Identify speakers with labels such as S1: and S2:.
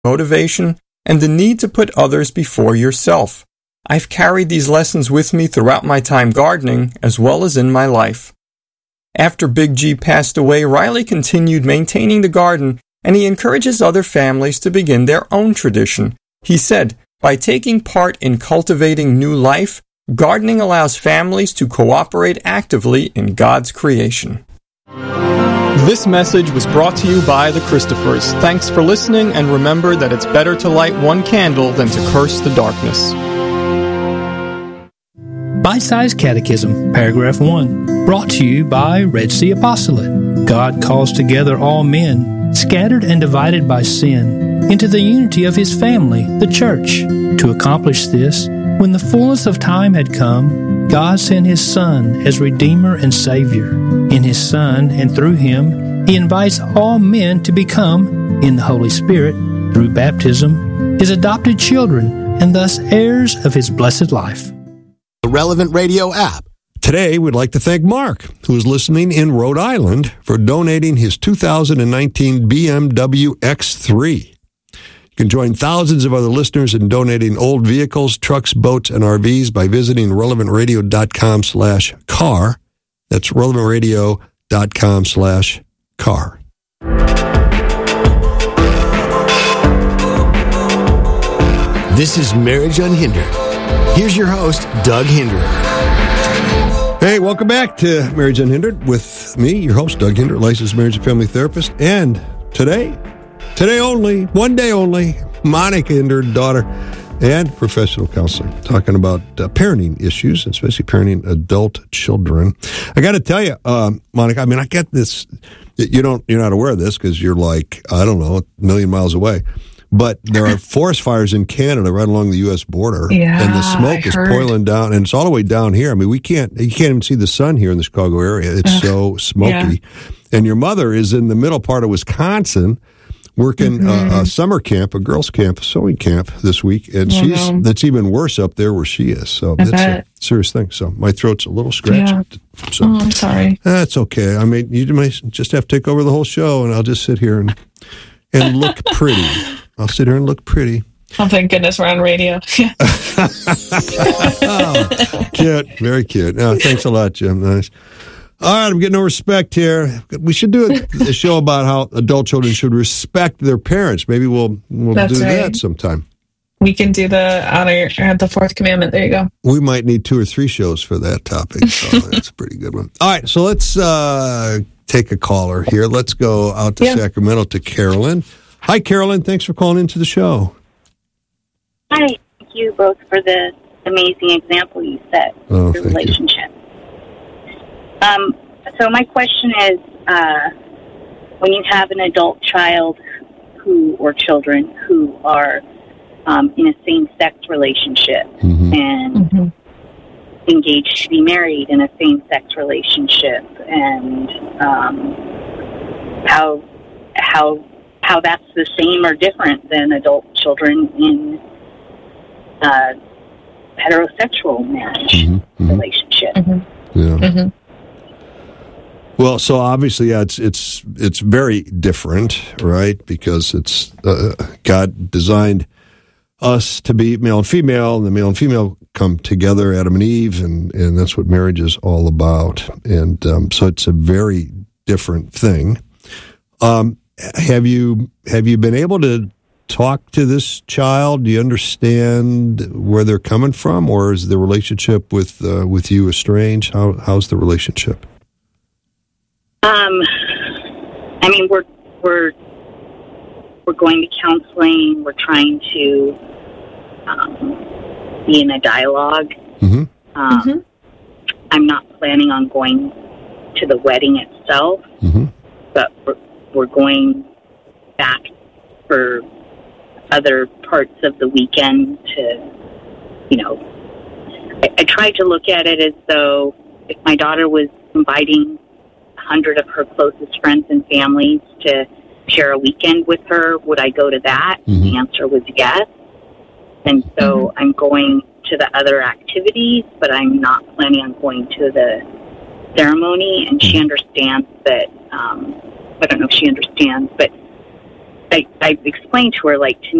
S1: motivation, and the need to put others before yourself. I've carried these lessons with me throughout my time gardening, as well as in my life. After Big G passed away, Riley continued maintaining the garden, and he encourages other families to begin their own tradition. He said, by taking part in cultivating new life, gardening allows families to cooperate actively in God's creation. This message was brought to you by the Christophers. Thanks for listening, and remember that it's better to light one candle than to curse the darkness.
S2: Bite-Sized Catechism, Paragraph 1, brought to you by Red Sea Apostolate. God calls together all men, scattered and divided by sin, into the unity of His family, the Church. To accomplish this, when the fullness of time had come, God sent His Son as Redeemer and Savior. In His Son and through Him, He invites all men to become, in the Holy Spirit, through baptism, His adopted children, and thus heirs of His blessed life.
S3: The Relevant Radio app.
S4: Today, we'd like to thank Mark, who is listening in Rhode Island, for donating his 2019 BMW X3. You can join thousands of other listeners in donating old vehicles, trucks, boats, and RVs by visiting relevantradio.com/car. That's relevantradio.com/car.
S3: This is Marriage Unhindered. Here's your host, Doug Hinderer.
S4: Hey, welcome back to Marriage Unhindered with me, your host, Doug Hinderer, licensed marriage and family therapist. And today only, one day only, Monica Hinderer, daughter and professional counselor, talking about parenting issues, especially parenting adult children. I got to tell you, Monica, I mean, I get this. You're not aware of this because you're like, I don't know, a million miles away. But there are forest fires in Canada right along the U.S. border, and the smoke is boiling down, and it's all the way down here. I mean, you can't even see the sun here in the Chicago area. It's so smoky. Yeah. And your mother is in the middle part of Wisconsin working a summer camp, a girls' camp, a sewing camp this week, and that's even worse up there where she is. So that's a serious thing. So my throat's a little scratchy.
S5: Yeah.
S4: So,
S5: I'm sorry.
S4: That's okay. I mean, you might just have to take over the whole show, and I'll just sit here and look pretty. I'll sit here and look pretty.
S5: Oh, thank goodness we're on radio.
S4: Oh, cute. Very cute. Oh, thanks a lot, Jim. Nice. All right, I'm getting no respect here. We should do a show about how adult children should respect their parents. Maybe we'll do that sometime.
S5: We can do the fourth commandment. There you go.
S4: We might need 2 or 3 shows for that topic. So that's a pretty good one. All right, so let's take a caller here. Let's go out to Sacramento to Carolyn. Hi, Carolyn. Thanks for calling into the show.
S6: Hi. Thank you both for the amazing example you set for the relationship. So my question is, when you have an adult child or children who are in a same-sex relationship and engaged to be married in a same-sex relationship, and how that's the same or different than adult children in heterosexual marriage relationship.
S4: Yeah. Well, so obviously, it's very different, right? Because it's God designed us to be male and female, and the male and female come together, Adam and Eve, and that's what marriage is all about. And so it's a very different thing. Have you been able to talk to this child? Do you understand where they're coming from, or is the relationship with you estranged? How's the relationship?
S6: I mean, we're going to counseling. We're trying to be in a dialogue. I'm not planning on going to the wedding itself, but we're going back for other parts of the weekend to, I tried to look at it as though if my daughter was inviting 100 of her closest friends and families to share a weekend with her, would I go to that? And the answer was yes. And so I'm going to the other activities, but I'm not planning on going to the ceremony. And she understands that, I don't know if she understands, but I explained to her, like, to